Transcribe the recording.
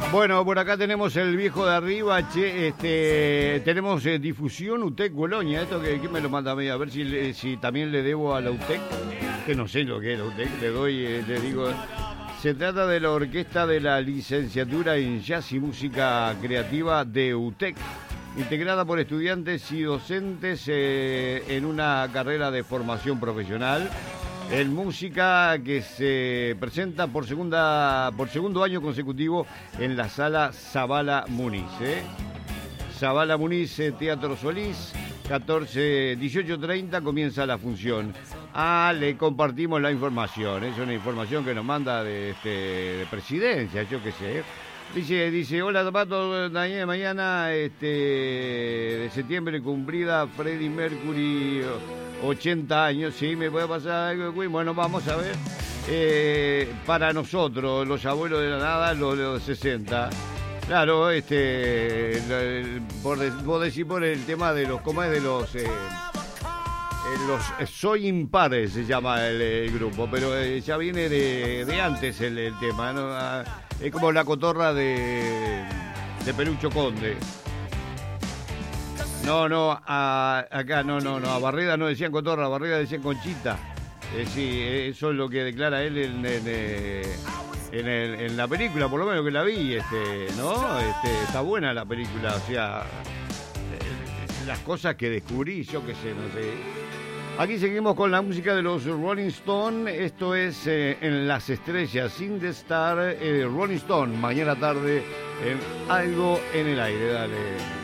Bueno, por acá tenemos el viejo de arriba, che, tenemos difusión UTEC Bolonia, esto que me lo manda a mí, a ver si también le debo a la UTEC, que no sé lo que es la UTEC, le digo, se trata de la orquesta de la licenciatura en jazz y música creativa de UTEC, integrada por estudiantes y docentes en una carrera de formación profesional en música que se presenta por segundo año consecutivo en la sala Zabala Muniz. Zabala Muniz, Teatro Solís, 18:30 comienza la función. Le compartimos la información, es una información que nos manda de presidencia, yo qué sé. Dice, hola Zapato, mañana de septiembre cumplida Freddie Mercury, 80 años, sí, me puede pasar algo, bueno, vamos a ver, para nosotros, los abuelos de la nada, los 60, claro, vos decís por el tema de los, ¿cómo es? De los Soy Impares se llama el grupo, pero ya viene de antes el tema, ¿no? Es como la cotorra de Pelucho Conde. Acá no, a Barreda no decían cotorra, a Barreda decían conchita. Sí, eso es lo que declara él en la película, por lo menos que la vi, ¿no? Está buena la película, o sea, las cosas que descubrí, yo qué sé, no sé. Aquí seguimos con la música de los Rolling Stone. Esto es En las Estrellas, In the Star, Rolling Stone, mañana tarde en Algo en el Aire. Dale.